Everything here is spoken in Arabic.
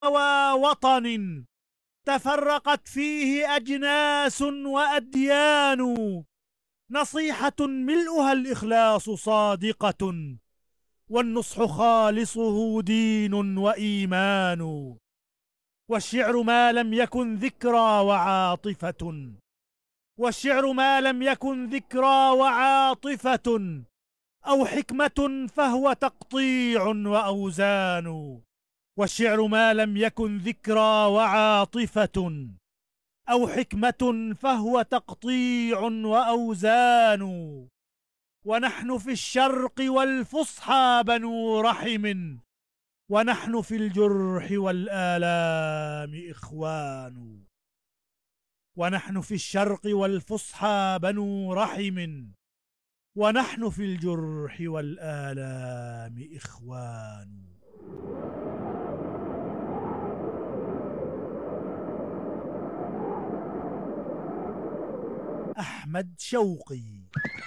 ووطن تفرقت فيه أجناس وأديان، نصيحة ملؤها الإخلاص صادقة، والنصح خالصه دين وإيمان. والشعر ما لم يكن ذكرى وعاطفة، والشعر ما لم يكن ذكرى وعاطفة أو حكمة فهو تقطيع وأوزان. والشعر ما لم يكن ذكرى وعاطفة أو حكمة فهو تقطيع وأوزان. ونحن في الشرق والفصحى بنو رحم، ونحن في الجرح والآلام إخوان. ونحن في الشرق والفصحى بنو رحم، ونحن في الجرح والآلام إخوان. أحمد شوقي.